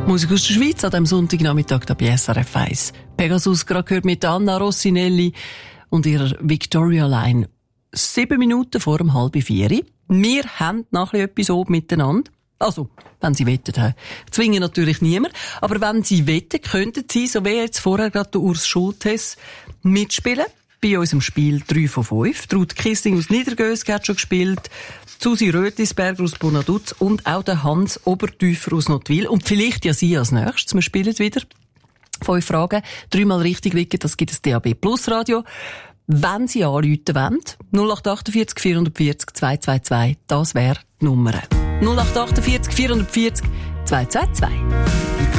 Musik aus der Schweiz an diesem Sonntagnachmittag da bei SRF 1. Pegasus gerade gehört mit Anna Rossinelli und ihrer Victoria Line. 7 Minuten vor 3:30. Wir haben nachher etwas oben miteinander. Also, wenn Sie wettet, zwingen natürlich niemand. Aber wenn Sie wetten, könnten Sie, so wie jetzt vorher gerade der Urs Schultes, mitspielen. Bei unserem Spiel 3 von 5. Ruth Kissing aus Niedergösgen hat schon gespielt. Susi Rötlisberger aus Bonaduz und auch der Hans Obertüfer aus Nottwil. Und vielleicht ja Sie als nächstes. Wir spielen wieder 5 Fragen. 3-mal richtig liegen, das gibt es DAB Plus Radio. Wenn Sie anrufen wollen, 0848 440 222, das wäre die Nummer. 0848 440 222.